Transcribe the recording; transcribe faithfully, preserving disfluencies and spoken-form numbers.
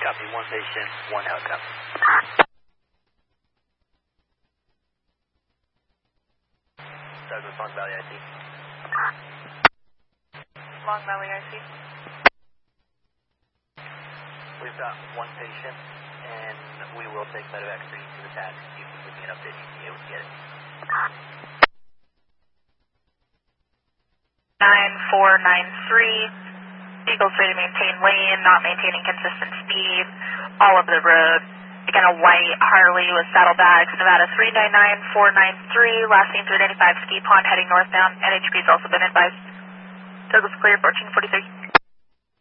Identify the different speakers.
Speaker 1: Copy, one patient, one helicopter. Douglas, Long Valley I C.
Speaker 2: Long Valley I C.
Speaker 1: We've got one patient, and we will take medevac screening to the task. You can give me an update, you can be able to get it.
Speaker 2: nine four nine three, vehicles ready to maintain lane, not maintaining consistent speed, all over the road. Again, a white Harley with saddlebags, Nevada three nine nine four nine three, last seen three ninety-five Ski Pond heading northbound. N H P has also been advised. Douglas clear, fourteen forty-three.